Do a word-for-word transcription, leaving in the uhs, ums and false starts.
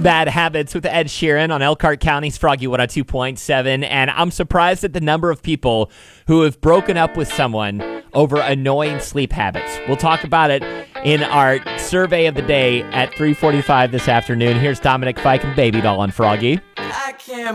Bad Habits with Ed Sheeran on Elkhart County's Froggy one oh two point seven. And I'm surprised at the number of people who have broken up with someone over annoying sleep habits. We'll talk about it in our survey of the day at three forty-five this afternoon. Here's Dominic Fike and Baby Doll on Froggy. I can't